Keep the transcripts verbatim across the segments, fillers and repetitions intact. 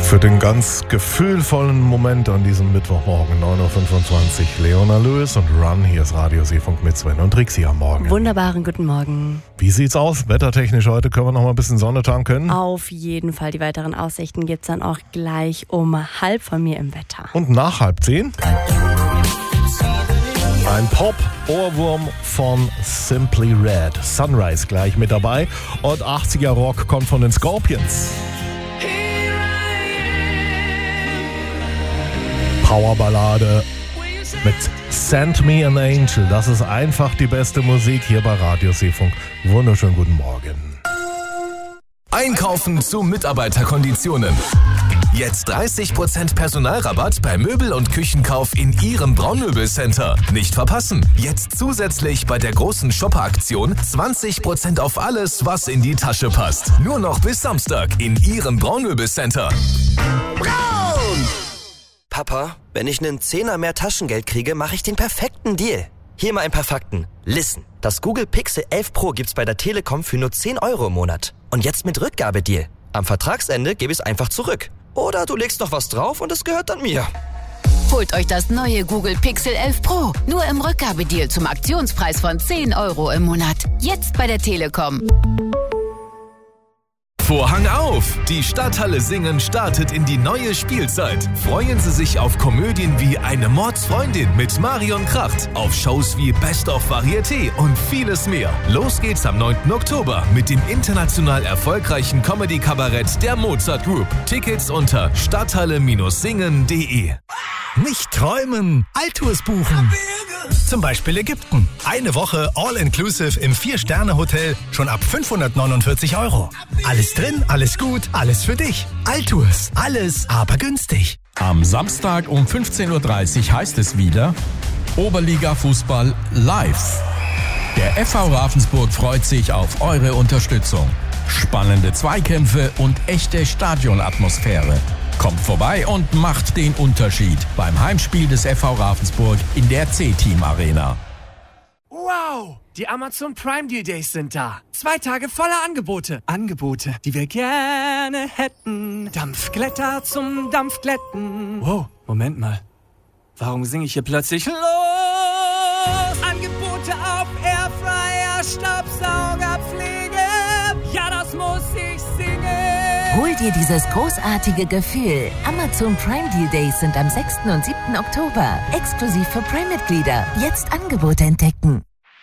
Für den ganz gefühlvollen Moment an diesem Mittwochmorgen, neun Uhr fünfundzwanzig, Leona Lewis und Run. Hier ist Radio Seefunk mit Sven und Trixie am Morgen. Wunderbaren guten Morgen. Wie sieht's aus? Wettertechnisch heute können wir noch mal ein bisschen Sonne tanken? Auf jeden Fall. Die weiteren Aussichten gibt's dann auch gleich um halb von mir im Wetter. Und nach halb zehn? Ein Pop-Ohrwurm von Simply Red. Sunrise gleich mit dabei. Und achtziger Rock kommt von den Scorpions. Powerballade mit Send Me an Angel. Das ist einfach die beste Musik hier bei Radio Seefunk. Wunderschönen guten Morgen. Einkaufen zu Mitarbeiterkonditionen. Jetzt dreißig Prozent Personalrabatt bei Möbel- und Küchenkauf in Ihrem Braunmöbelcenter. Nicht verpassen. Jetzt zusätzlich bei der großen Shopper-Aktion zwanzig Prozent auf alles, was in die Tasche passt. Nur noch bis Samstag in Ihrem Braunmöbelcenter. Braun! Papa, wenn ich einen Zehner mehr Taschengeld kriege, mache ich den perfekten Deal. Hier mal ein paar Fakten. Listen, das Google Pixel elf Pro gibt's bei der Telekom für nur zehn Euro im Monat. Und jetzt mit Rückgabedeal. Am Vertragsende gebe ich es einfach zurück. Oder du legst noch was drauf und es gehört dann mir. Holt euch das neue Google Pixel elf Pro. Nur im Rückgabedeal zum Aktionspreis von zehn Euro im Monat. Jetzt bei der Telekom. Vorhang auf! Die Stadthalle Singen startet in die neue Spielzeit. Freuen Sie sich auf Komödien wie Eine Mordsfreundin mit Marion Kracht, auf Shows wie Best of Varieté und vieles mehr. Los geht's am neunten Oktober mit dem international erfolgreichen Comedy-Kabarett der Mozart Group. Tickets unter stadthalle Singen punkt de. Nicht träumen, Alltours buchen. Zum Beispiel Ägypten. Eine Woche All-Inclusive im Vier-Sterne-Hotel schon ab fünfhundertneunundvierzig Euro. Alles drin, alles gut, alles für dich. Alltours, alles aber günstig. Am Samstag um fünfzehn Uhr dreißig heißt es wieder Oberliga-Fußball live. Der F V Ravensburg freut sich auf eure Unterstützung. Spannende Zweikämpfe und echte Stadionatmosphäre. Kommt vorbei und macht den Unterschied beim Heimspiel des F V Ravensburg in der C-Team Arena. Wow, die Amazon Prime Deal Days sind da. Zwei Tage voller Angebote. Angebote, die wir gerne hätten. Dampfglätter zum Dampfglätten. Wow, Moment mal. Warum singe ich hier plötzlich los? Angebote auf Airfryer, Staubsaugerpflege. Ja, das muss ich singen. Hol dir dieses großartige Gefühl. Amazon Prime Deal Days sind am sechsten und siebten Oktober. Exklusiv für Prime-Mitglieder. Jetzt Angebote entdecken.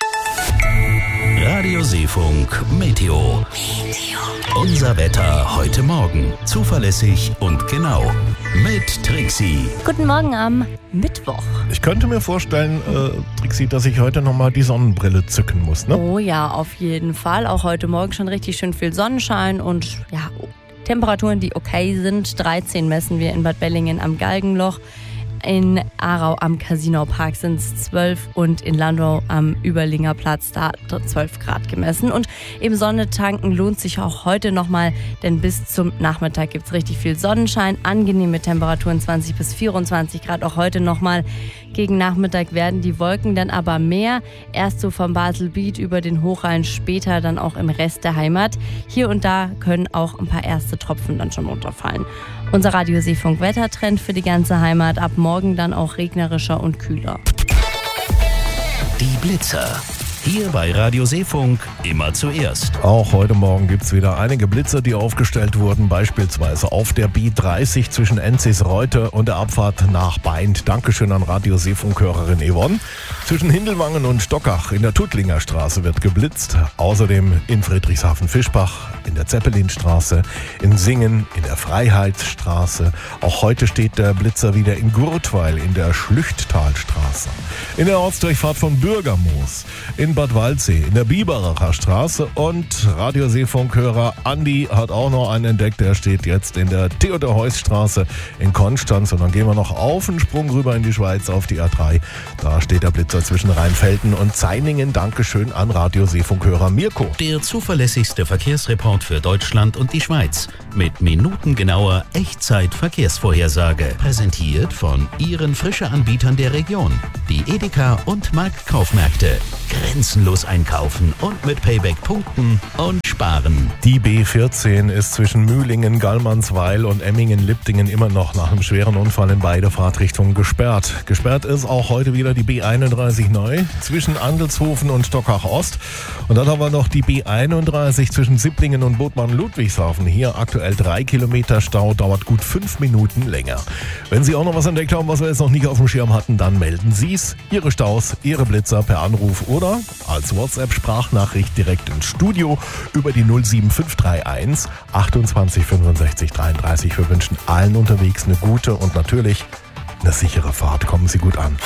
Radio Seefunk Meteo. Unser Wetter heute Morgen. Zuverlässig und genau. Mit Trixie. Guten Morgen am Mittwoch. Ich könnte mir vorstellen, äh, Trixie, dass ich heute nochmal die Sonnenbrille zücken muss, ne? Oh ja, auf jeden Fall. Auch heute Morgen schon richtig schön viel Sonnenschein und ja, Temperaturen, die okay sind. dreizehn messen wir in Bad Bellingen am Galgenloch. In Aarau am Casinopark sind es zwölf und in Landau am Überlinger Platz da zwölf Grad gemessen. Und eben Sonne tanken lohnt sich auch heute nochmal, denn bis zum Nachmittag gibt es richtig viel Sonnenschein. Angenehme Temperaturen zwanzig bis vierundzwanzig Grad auch heute nochmal. Gegen Nachmittag werden die Wolken dann aber mehr. Erst so vom Baselbiet über den Hochrhein, später dann auch im Rest der Heimat. Hier und da können auch ein paar erste Tropfen dann schon runterfallen. Unser Radio Seefunk Wettertrend für die ganze Heimat. Ab morgen dann auch regnerischer und kühler. Die Blitzer. Hier bei Radio Seefunk immer zuerst. Auch heute Morgen gibt es wieder einige Blitzer, die aufgestellt wurden, beispielsweise auf der B dreißig zwischen Enzis-Reute und der Abfahrt nach Beint. Dankeschön an Radio Seefunk-Hörerin Yvonne. Zwischen Hindelwangen und Stockach in der Tuttlinger Straße wird geblitzt. Außerdem in Friedrichshafen-Fischbach, in der Zeppelinstraße, in Singen, in der Freiheitsstraße. Auch heute steht der Blitzer wieder in Gurtweil in der Schlüchttalstraße. In der Ortsdurchfahrt von Bürgermoos, in Bad Waldsee, in der Biberacher Straße. Und Radio Seefunk-Hörer Andi hat auch noch einen entdeckt, der steht jetzt in der Theodor-Heuss-Straße in Konstanz. Und dann gehen wir noch auf einen Sprung rüber in die Schweiz auf die A drei. Da steht der Blitzer zwischen Rheinfelden und Zainingen. Dankeschön an Radio Seefunk-Hörer Mirko. Der zuverlässigste Verkehrsreport für Deutschland und die Schweiz. Mit minutengenauer Echtzeit-Verkehrsvorhersage. Präsentiert von Ihren Frische-Anbietern der Region. Die Edeka und Marktkaufmärkte. Grenzen grenzenlos einkaufen und mit Payback punkten und sparen. Die B vierzehn ist zwischen Mühlingen, Gallmannsweil und Emmingen-Liptingen immer noch nach einem schweren Unfall in beide Fahrtrichtungen gesperrt. Gesperrt ist auch heute wieder die B einunddreißig neu zwischen Andelshofen und Stockach Ost. Und dann haben wir noch die B einunddreißig zwischen Sipplingen und Bodmann-Ludwigshafen. Hier aktuell drei Kilometer Stau, dauert gut fünf Minuten länger. Wenn Sie auch noch was entdeckt haben, was wir jetzt noch nicht auf dem Schirm hatten, dann melden Sie es. Ihre Staus, Ihre Blitzer per Anruf oder als WhatsApp-Sprachnachricht direkt ins Studio über die null sieben fünf drei eins achtundzwanzig fünfundsechzig dreiunddreißig. Wir wünschen allen unterwegs eine gute und natürlich eine sichere Fahrt. Kommen Sie gut an.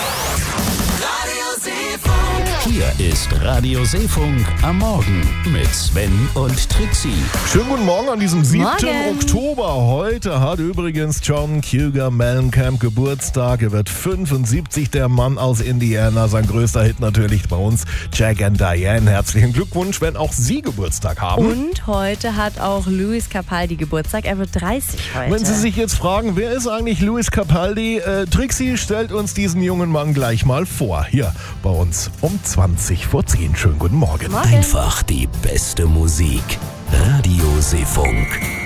Hier ist Radio Seefunk am Morgen mit Sven und Trixie. Schönen guten Morgen an diesem siebten Morgen. Oktober. Heute hat übrigens John Cougar Mellencamp Geburtstag. Er wird fünfundsiebzig, der Mann aus Indiana. Sein größter Hit natürlich bei uns, Jack and Diane. Herzlichen Glückwunsch, wenn auch Sie Geburtstag haben. Und heute hat auch Lewis Capaldi Geburtstag. Er wird dreißig heute. Wenn Sie sich jetzt fragen, wer ist eigentlich Lewis Capaldi? Äh, Trixie stellt uns diesen jungen Mann gleich mal vor. Hier bei uns um zwanzig vor zehn. Schönen guten Morgen. Morgen. Einfach die beste Musik. Radio Seefunk.